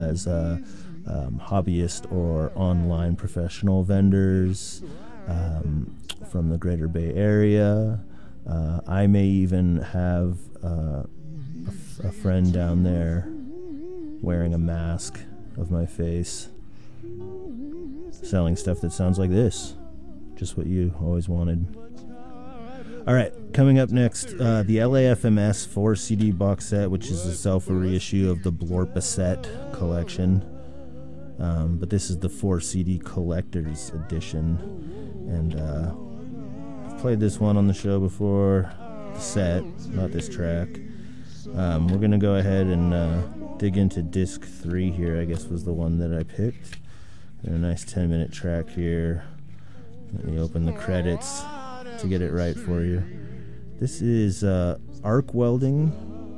as hobbyist or online professional vendors from the greater Bay Area. I may even have a friend down there wearing a mask of my face, selling stuff that sounds like this. Just what you always wanted. All right, coming up next, the LAFMS 4 CD box set, which is a self-reissue of the Blorpacet collection. But this is the 4 CD collector's edition. And I've played this one on the show before, the set, not this track. We're going to go ahead and dig into disc 3 here, I guess was the one that I picked. And a nice 10-minute track here. Let me open the credits to get it right for you. This is Arc Welding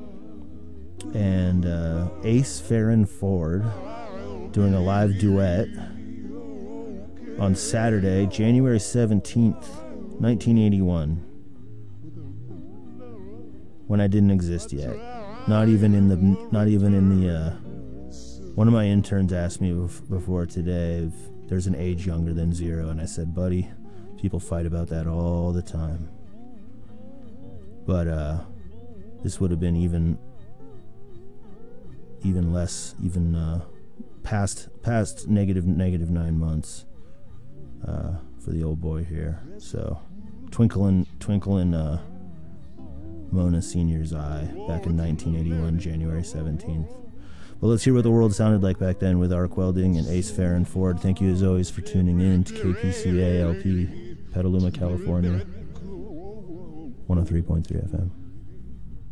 and Ace Farron Ford doing a live duet on Saturday, January 17th, 1981, when I didn't exist yet. Not even in the one of my interns asked me before today if there's an age younger than 0, and I said, buddy, people fight about that all the time. But this would have been even less, past negative 9 months for the old boy here. So twinkle in Mona Senior's eye back in 1981, January 17th. Well, let's hear what the world sounded like back then with Arc Welding and Ace Farron Ford. Thank you as always for tuning in to KPCA LP, Petaluma, California, 103.3 FM.